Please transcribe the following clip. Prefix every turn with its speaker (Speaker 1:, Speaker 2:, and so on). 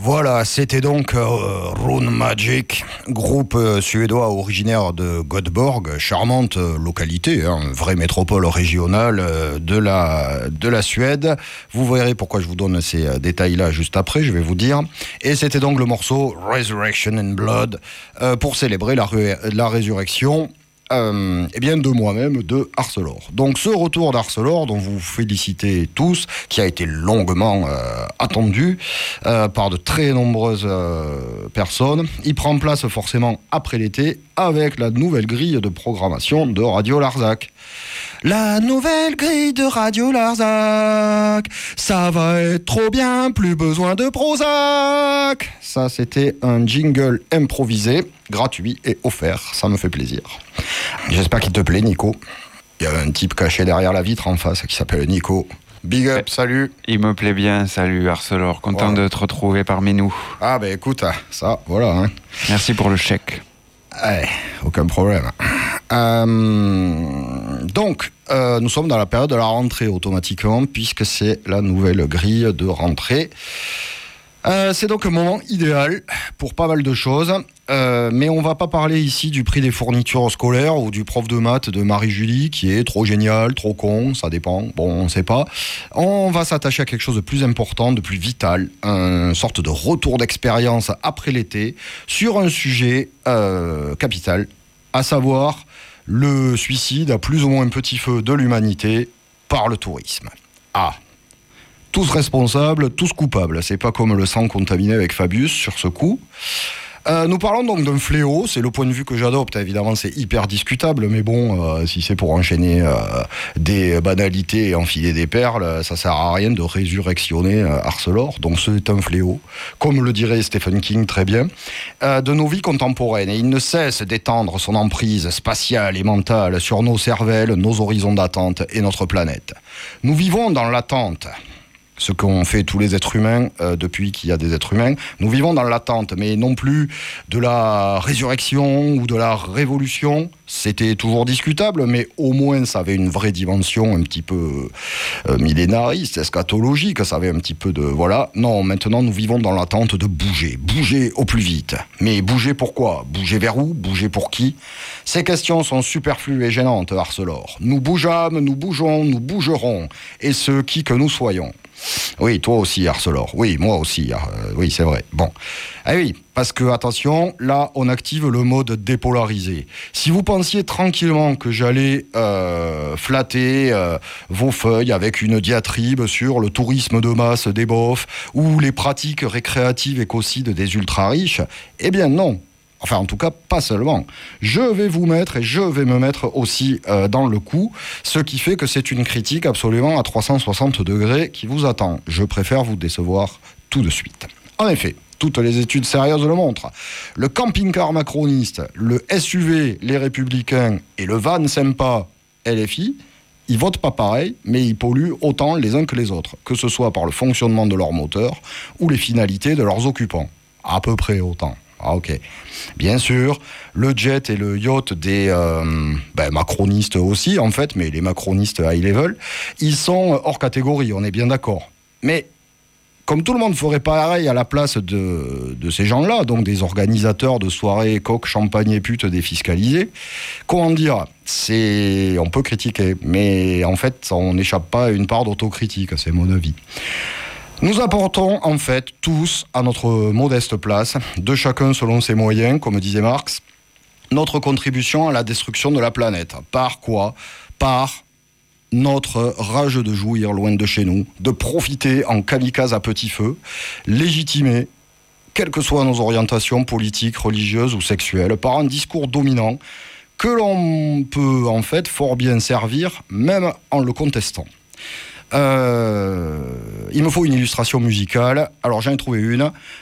Speaker 1: Voilà, c'était donc Rune Magic, groupe suédois originaire de Göteborg, charmante localité, vraie métropole régionale de la Suède. Vous verrez pourquoi je vous donne ces détails-là juste après, je vais vous dire. Et c'était donc le morceau Resurrection in Blood pour célébrer la résurrection de moi-même, de Arcelor. Donc ce retour d'Arcelor, dont vous félicitez tous, qui a été longuement attendu par de très nombreuses personnes, il prend place forcément après l'été avec la nouvelle grille de programmation de Radio Larzac. La nouvelle grille de Radio Larzac, ça va être trop bien, plus besoin de Prozac. Ça, c'était un jingle improvisé, gratuit et offert, ça me fait plaisir. J'espère qu'il te plaît, Nico. Il y a un type caché derrière la vitre en face qui s'appelle Nico. Big up, salut.
Speaker 2: Il me plaît bien, salut Arcelor, content de te retrouver parmi nous.
Speaker 1: Ah ben écoute, ça, voilà. Hein.
Speaker 2: Merci pour le chèque.
Speaker 1: Aucun problème. Donc, nous sommes dans la période de la rentrée automatiquement, puisque c'est la nouvelle grille de rentrée. C'est donc un moment idéal pour pas mal de choses, mais on va pas parler ici du prix des fournitures scolaires ou du prof de maths de Marie-Julie qui est trop génial, trop con, ça dépend, bon on sait pas. On va s'attacher à quelque chose de plus important, de plus vital, une sorte de retour d'expérience après l'été sur un sujet capital, à savoir le suicide à plus ou moins petit feu de l'humanité par le tourisme. Tous responsables, tous coupables. C'est pas comme le sang contaminé avec Fabius sur ce coup. Nous parlons donc d'un fléau, c'est le point de vue que j'adopte, évidemment c'est hyper discutable, mais bon, si c'est pour enchaîner des banalités et enfiler des perles, ça sert à rien de résurrectionner Arcelor, donc c'est un fléau, comme le dirait Stephen King très bien, de nos vies contemporaines, et il ne cesse d'étendre son emprise spatiale et mentale sur nos cervelles, nos horizons d'attente et notre planète. Nous vivons dans l'attente. Ce qu'ont fait tous les êtres humains depuis qu'il y a des êtres humains. Nous vivons dans l'attente, mais non plus de la résurrection ou de la révolution. C'était toujours discutable, mais au moins ça avait une vraie dimension un petit peu millénariste, eschatologique, ça avait un petit peu de... Voilà. Non, maintenant nous vivons dans l'attente de bouger. Bouger au plus vite. Mais bouger pourquoi ? Bouger vers où ? Bouger pour qui ? Ces questions sont superflues et gênantes, Arcelor. Nous bougeâmes, nous bougeons, nous bougerons. Et ce qui que nous soyons. Oui, toi aussi, Arcelor. Oui, moi aussi. Oui, c'est vrai. Bon. Ah oui, parce que, attention, là, on active le mode dépolarisé. Si vous pensiez tranquillement que j'allais flatter vos feuilles avec une diatribe sur le tourisme de masse des bofs ou les pratiques récréatives écocides des ultra-riches, eh bien non. Enfin, en tout cas, pas seulement. Je vais vous mettre, et je vais me mettre aussi dans le coup, ce qui fait que c'est une critique absolument à 360 degrés qui vous attend. Je préfère vous décevoir tout de suite. En effet, toutes les études sérieuses le montrent. Le camping-car macroniste, le SUV, les Républicains, et le van sympa, LFI, ils votent pas pareil, mais ils polluent autant les uns que les autres, que ce soit par le fonctionnement de leur moteur ou les finalités de leurs occupants. À peu près autant. Ok. Bien sûr, le jet et le yacht des macronistes aussi, en fait, mais les macronistes high level, ils sont hors catégorie, on est bien d'accord. Mais comme tout le monde ferait pareil à la place de ces gens-là, donc des organisateurs de soirées coq, champagne et putes défiscalisés, comment dire, on peut critiquer, mais en fait, on n'échappe pas à une part d'autocritique, c'est mon avis. Nous apportons en fait tous à notre modeste place, de chacun selon ses moyens, comme disait Marx, notre contribution à la destruction de la planète. Par quoi ? Par notre rage de jouir loin de chez nous, de profiter en kamikaze à petit feu, légitimé, quelles que soient nos orientations politiques, religieuses ou sexuelles, par un discours dominant que l'on peut en fait fort bien servir, même en le contestant. Il me faut une illustration musicale. Alors j'en ai trouvé une.